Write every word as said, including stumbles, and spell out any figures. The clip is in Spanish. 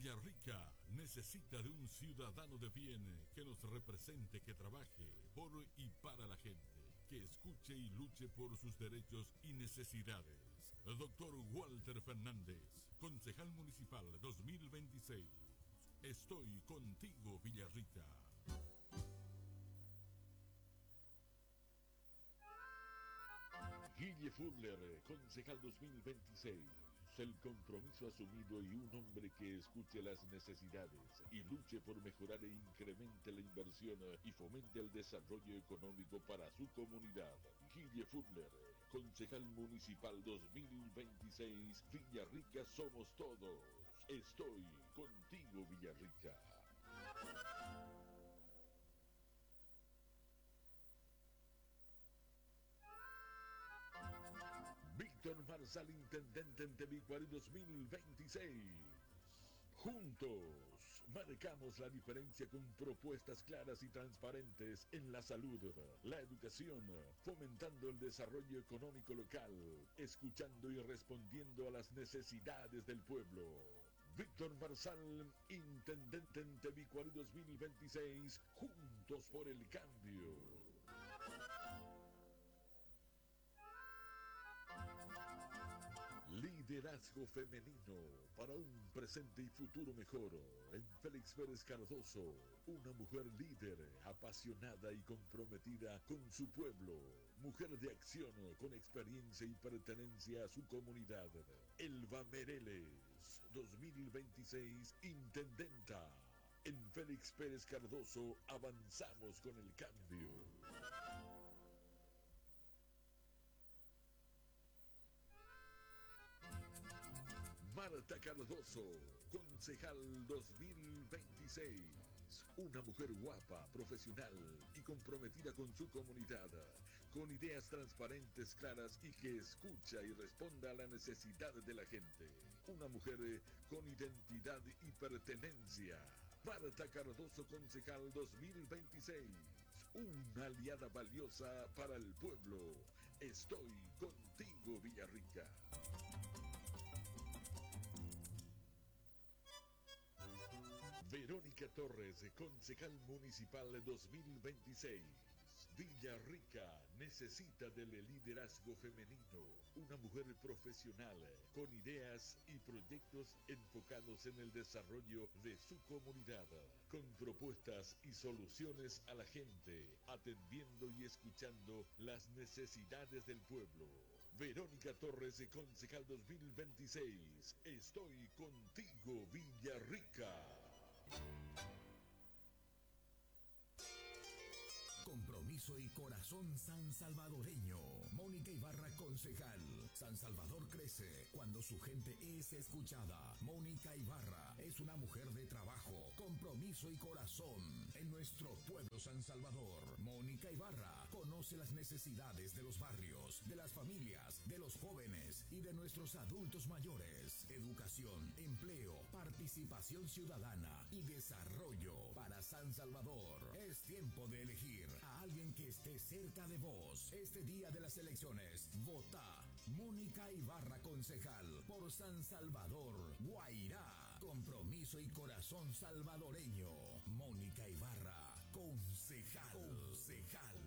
Villarrica necesita de un ciudadano de bien que nos represente, que trabaje por y para la gente, que escuche y luche por sus derechos y necesidades. Doctor Walter Fernández, concejal municipal dos mil veintiséis. Estoy contigo, Villarrica. Guille Furler, concejal dos mil veintiséis. El compromiso asumido y un hombre que escuche las necesidades y luche por mejorar e incremente la inversión y fomente el desarrollo económico para su comunidad. Guille Furler, concejal municipal dos mil veintiséis. Villarrica somos todos. Estoy contigo, Villarrica. Víctor Marsal, intendente en Tebicuari dos mil veintiséis. Juntos marcamos la diferencia con propuestas claras y transparentes en la salud, la educación, fomentando el desarrollo económico local, escuchando y respondiendo a las necesidades del pueblo. Víctor Marsal, intendente en Tebicuari dos mil veintiséis. Juntos por el cambio. Liderazgo femenino para un presente y futuro mejor. En Félix Pérez Cardoso, una mujer líder, apasionada y comprometida con su pueblo. Mujer de acción con experiencia y pertenencia a su comunidad. Elba Mereles, dos mil veintiséis, intendenta. En Félix Pérez Cardoso avanzamos con el cambio. Marta Cardoso, concejal dos mil veintiséis. Una mujer guapa, profesional y comprometida con su comunidad, con ideas transparentes, claras y que escucha y responda a la necesidad de la gente. Una mujer con identidad y pertenencia. Marta Cardoso, concejal dos mil veintiséis. Una aliada valiosa para el pueblo. Estoy contigo, Villarrica. Verónica Torres, concejal municipal dos mil veintiséis. Villarrica necesita del liderazgo femenino, una mujer profesional con ideas y proyectos enfocados en el desarrollo de su comunidad, con propuestas y soluciones a la gente, atendiendo y escuchando las necesidades del pueblo. Verónica Torres, concejal dos mil veintiséis. Estoy contigo, Villarrica. Compromiso y corazón san salvadoreño. Mónica Ibarra, concejal. San Salvador crece cuando su gente es escuchada. Mónica Ibarra es una mujer de trabajo, compromiso y corazón en nuestro pueblo San Salvador. Mónica Ibarra conoce las necesidades de los barrios, de las familias, de los jóvenes y de nuestros adultos mayores. Educación, empleo, participación ciudadana y desarrollo para San Salvador. Es tiempo de elegir a alguien que esté cerca de vos. Este día de las elecciones, vota Mónica Ibarra, concejal, por San Salvador, Guairá. Compromiso y corazón salvadoreño. Mónica Ibarra, concejal. Concejal.